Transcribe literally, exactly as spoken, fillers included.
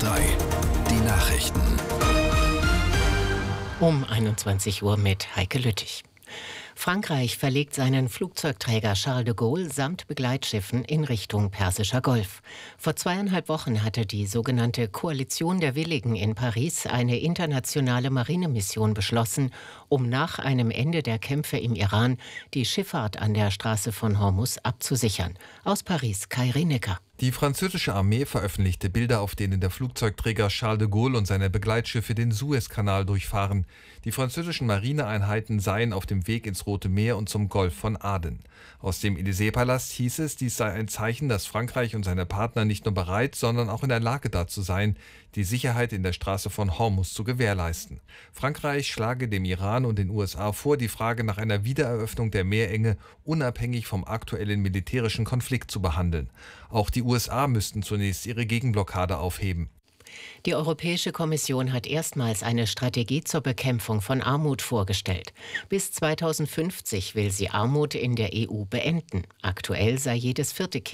drei. Die Nachrichten. Um einundzwanzig Uhr mit Heike Lüttich. Frankreich verlegt seinen Flugzeugträger Charles de Gaulle samt Begleitschiffen in Richtung Persischer Golf. Vor zweieinhalb Wochen hatte die sogenannte Koalition der Willigen in Paris eine internationale Marinemission beschlossen, um nach einem Ende der Kämpfe im Iran die Schifffahrt an der Straße von Hormuz abzusichern. Aus Paris, Kai Rinecker. Die französische Armee veröffentlichte Bilder, auf denen der Flugzeugträger Charles de Gaulle und seine Begleitschiffe den Suezkanal durchfahren. Die französischen Marineeinheiten seien auf dem Weg ins Rote Meer und zum Golf von Aden. Aus dem Élysée-Palast hieß es, dies sei ein Zeichen, dass Frankreich und seine Partner nicht nur bereit, sondern auch in der Lage dazu seien, die Sicherheit in der Straße von Hormuz zu gewährleisten. Frankreich schlage dem Iran und den U S A vor, die Frage nach einer Wiedereröffnung der Meerenge unabhängig vom aktuellen militärischen Konflikt zu behandeln. Auch die U S A müssten zunächst ihre Gegenblockade aufheben. Die Europäische Kommission hat erstmals eine Strategie zur Bekämpfung von Armut vorgestellt. Bis zweitausendfünfzig will sie Armut in der E U beenden. Aktuell sei jedes vierte Kind